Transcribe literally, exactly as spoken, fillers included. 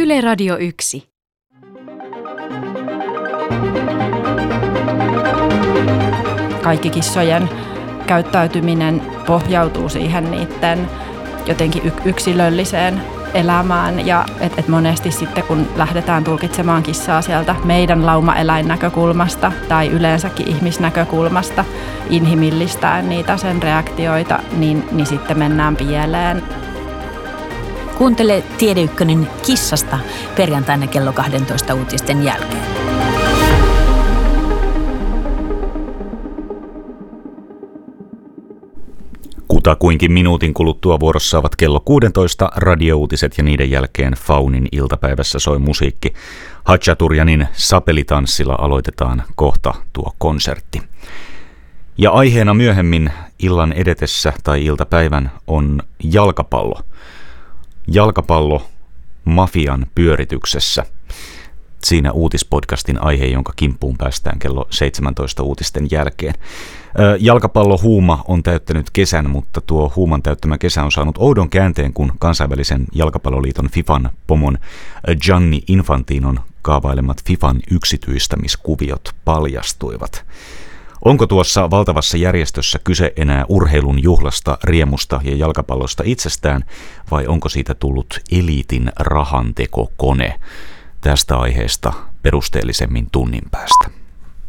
Yle Radio yksi. Kaikki kissojen käyttäytyminen pohjautuu siihen niiden jotenkin yksilölliseen elämään ja et, et monesti sitten kun lähdetään tulkitsemaan kissaa sieltä meidän laumaeläinnäkökulmasta tai yleensäkin ihmisnäkökulmasta inhimillistäen niitä sen reaktioita, niin, niin sitten mennään pieleen. Kuuntele Tiede Ykkönen kissasta perjantaina kello kaksitoista uutisten jälkeen. Kutakuinkin minuutin kuluttua vuorossa ovat kello kuusitoista radiouutiset ja niiden jälkeen Faunin iltapäivässä soi musiikki. Hatchaturjanin sapelitanssilla aloitetaan kohta tuo konsertti. Ja aiheena myöhemmin illan edetessä tai iltapäivän on jalkapallo. Jalkapallo mafian pyörityksessä. Siinä uutispodcastin aihe, jonka kimppuun päästään kello seitsemäntoista uutisten jälkeen. Jalkapallohuuma on täyttänyt kesän, mutta tuo huuman täyttämä kesä on saanut oudon käänteen, kun kansainvälisen jalkapalloliiton FIFAn pomon Gianni Infantinon kaavailemat FIFAn yksityistämiskuviot paljastuivat. Onko tuossa valtavassa järjestössä kyse enää urheilun juhlasta, riemusta ja jalkapallosta itsestään, vai onko siitä tullut eliitin rahantekokone? Tästä aiheesta perusteellisemmin tunnin päästä.